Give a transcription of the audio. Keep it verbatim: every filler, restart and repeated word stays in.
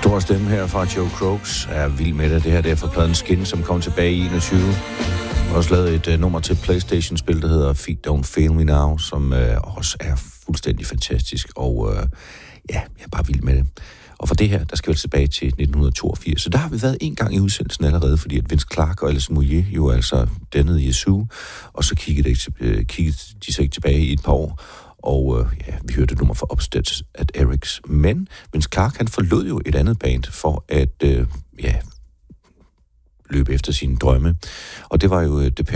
Stor stemme her fra Joe Croaks. Jeg er vild med det. Det her det er fra pladen Skin, som kom tilbage i enogtyve. Jeg har også lavet et uh, nummer til PlayStation-spil, der hedder Feet Don't Fail Me Now, som uh, også er fuldstændig fantastisk. Og uh, ja, jeg er bare vild med det. Og for det her, der skal vi tilbage til nitten toogfirs. Så der har vi været en gang i udsendelsen allerede, fordi at Vince Clarke og Alison Moyet jo altså dannede Yazoo, og så kiggede de, uh, kiggede de sig ikke tilbage i et par år. Og øh, ja, vi hørte et nummer fra Upstead at Erics. Men Vince Clarke, han forlod jo et andet band for at øh, ja, løbe efter sine drømme. Og det var jo